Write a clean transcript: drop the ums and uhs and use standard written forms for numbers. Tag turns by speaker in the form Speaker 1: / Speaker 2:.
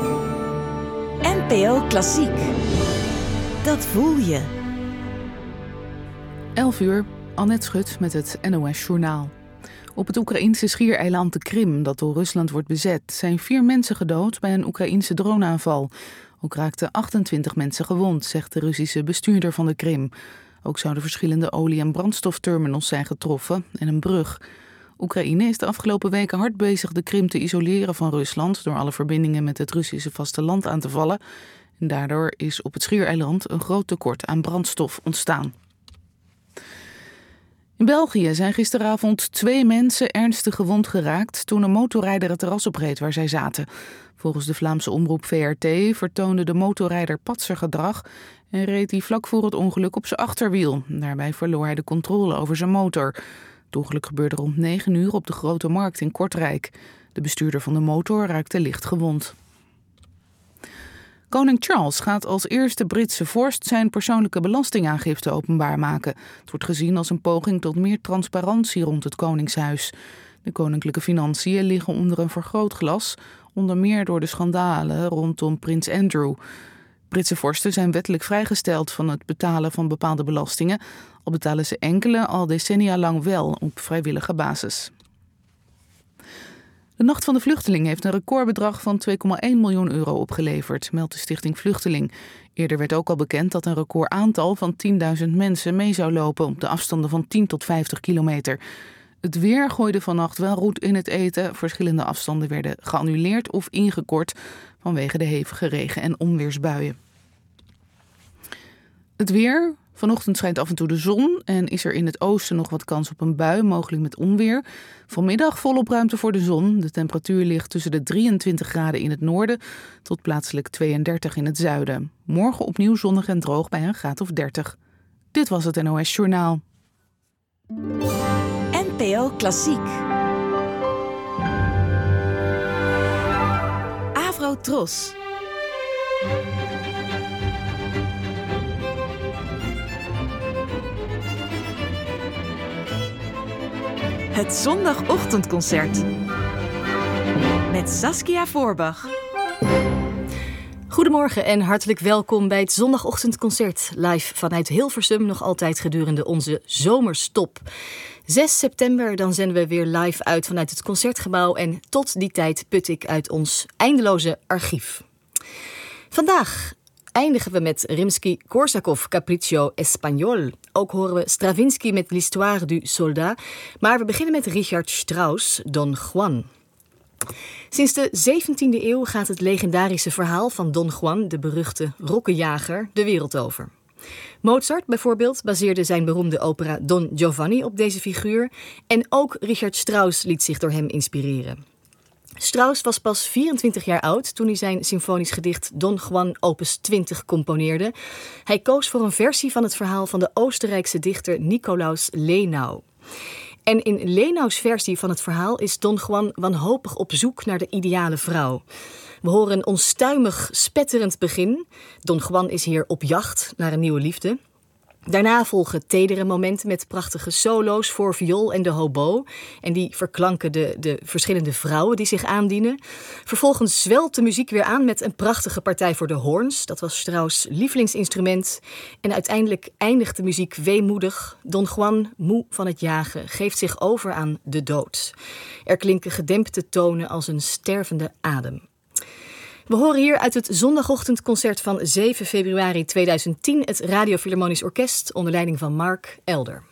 Speaker 1: NPO Klassiek. Dat voel je.
Speaker 2: 11:00, Annette Schut met het NOS Journaal. Op het Oekraïense schiereiland de Krim, dat door Rusland wordt bezet, zijn 4 mensen gedood bij een Oekraïense droneaanval. Ook raakten 28 mensen gewond, zegt de Russische bestuurder van de Krim. Ook zouden verschillende olie- en brandstofterminals zijn getroffen en een brug. Oekraïne is de afgelopen weken hard bezig de Krim te isoleren van Rusland door alle verbindingen met het Russische vasteland aan te vallen. En daardoor is op het schiereiland een groot tekort aan brandstof ontstaan. In België zijn gisteravond 2 mensen ernstig gewond geraakt toen een motorrijder het terras opreed waar zij zaten. Volgens de Vlaamse omroep VRT vertoonde de motorrijder patsergedrag en reed hij vlak voor het ongeluk op zijn achterwiel. Daarbij verloor hij de controle over zijn motor. Het ongeluk gebeurde rond 9 uur op de Grote Markt in Kortrijk. De bestuurder van de motor raakte licht gewond. Koning Charles gaat als eerste Britse vorst zijn persoonlijke belastingaangifte openbaar maken. Het wordt gezien als een poging tot meer transparantie rond het Koningshuis. De koninklijke financiën liggen onder een vergrootglas, onder meer door de schandalen rondom prins Andrew. Britse vorsten zijn wettelijk vrijgesteld van het betalen van bepaalde belastingen, al betalen ze enkele al decennia lang wel op vrijwillige basis. De Nacht van de Vluchteling heeft een recordbedrag van €2,1 miljoen opgeleverd, meldt de Stichting Vluchteling. Eerder werd ook al bekend dat een recordaantal van 10.000 mensen mee zou lopen op de afstanden van 10 tot 50 kilometer. Het weer gooide vannacht wel roet in het eten. Verschillende afstanden werden geannuleerd of ingekort vanwege de hevige regen- en onweersbuien. Het weer. Vanochtend schijnt af en toe de zon en is er in het oosten nog wat kans op een bui, mogelijk met onweer. Vanmiddag volop ruimte voor de zon. De temperatuur ligt tussen de 23 graden in het noorden tot plaatselijk 32 in het zuiden. Morgen opnieuw zonnig en droog bij een graad of 30. Dit was het NOS Journaal.
Speaker 1: NPO Klassiek. Avro Tros. Het zondagochtendconcert. Met Saskia Voorbach.
Speaker 3: Goedemorgen en hartelijk welkom bij het zondagochtendconcert. Live vanuit Hilversum, nog altijd gedurende onze zomerstop. 6 september, dan zenden we weer live uit vanuit het Concertgebouw. En tot die tijd put ik uit ons eindeloze archief. Vandaag eindigen we met Rimsky-Korsakov Capriccio Espagnol. Ook horen we Stravinsky met L'Histoire du Soldat. Maar we beginnen met Richard Strauss, Don Juan. Sinds de 17e eeuw gaat het legendarische verhaal van Don Juan, de beruchte rokkenjager, de wereld over. Mozart bijvoorbeeld baseerde zijn beroemde opera Don Giovanni op deze figuur. En ook Richard Strauss liet zich door hem inspireren. Strauss was pas 24 jaar oud toen hij zijn symfonisch gedicht Don Juan opus 20 componeerde. Hij koos voor een versie van het verhaal van de Oostenrijkse dichter Nikolaus Lenau. En in Lenau's versie van het verhaal is Don Juan wanhopig op zoek naar de ideale vrouw. We horen een onstuimig, spetterend begin. Don Juan is hier op jacht naar een nieuwe liefde. Daarna volgen tedere momenten met prachtige solo's voor viool en de hobo. En die verklanken de verschillende vrouwen die zich aandienen. Vervolgens zwelt de muziek weer aan met een prachtige partij voor de hoorns. Dat was Strauss' lievelingsinstrument. En uiteindelijk eindigt de muziek weemoedig. Don Juan, moe van het jagen, geeft zich over aan de dood. Er klinken gedempte tonen als een stervende adem. We horen hier uit het zondagochtendconcert van 7 februari 2010 het Radio Philharmonisch Orkest onder leiding van Mark Elder.